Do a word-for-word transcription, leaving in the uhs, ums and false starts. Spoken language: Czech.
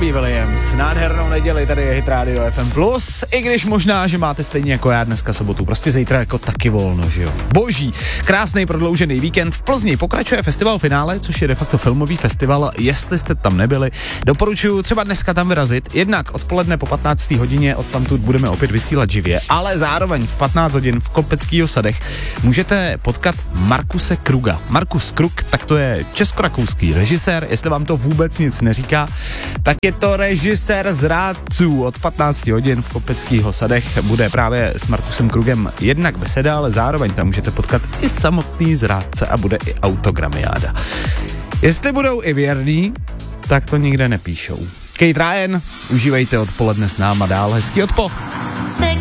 Robbie Williams. Nádhernou neděli, tady je Hit Radio F M plus, i když možná, že máte stejně jako já dneska sobotu, prostě zítra jako taky volno, že jo. Boží, krásný prodloužený víkend. V Plzni pokračuje festival Finále, což je de facto filmový festival. Jestli jste tam nebyli, doporučuji třeba dneska tam vyrazit. Jednak odpoledne po patnácté hodině odtamtud budeme opět vysílat živě, ale zároveň v patnáct hodin v Kopeckých sadech můžete potkat Markuse Kruga. Markus Krug, tak to je česko-rakouský režisér, jestli vám to vůbec nic neříká, tak je to režisér Zrádců. Od patnácti hodin v Kopeckých sadech bude právě s Markusem Krugem jednak beseda, ale zároveň tam můžete potkat i samotný Zrádce a bude i autogramiáda. Jestli budou i věrní, tak to nikde nepíšou. Kate Ryan, užívejte odpoledne s náma dál, hezký odpo.